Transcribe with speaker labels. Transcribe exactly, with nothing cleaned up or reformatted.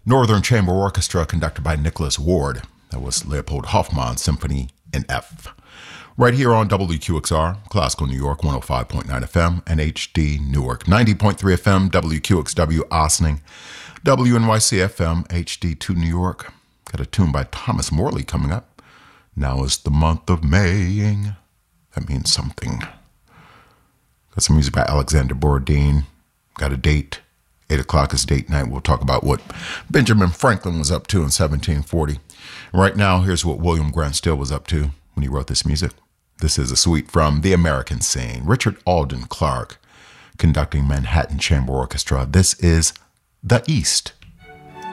Speaker 1: Northern Chamber Orchestra conducted by Nicholas Ward. That was Leopold Hoffmann Symphony in F. Right here on W Q X R, Classical New York one oh five point nine F M, and H D Newark ninety point three F M, W Q X W Ossining, W N Y C F M, H D two New York. Got a tune by Thomas Morley coming up. Now is the month of Maying. That means something. Got some music by Alexander Borodin. Got a date. eight o'clock is date night. We'll talk about what Benjamin Franklin was up to in seventeen forty. Right now, here's what William Grant Still was up to when he wrote this music. This is a suite from The American Scene. Richard Alden Clark conducting Manhattan Chamber Orchestra. This is The East.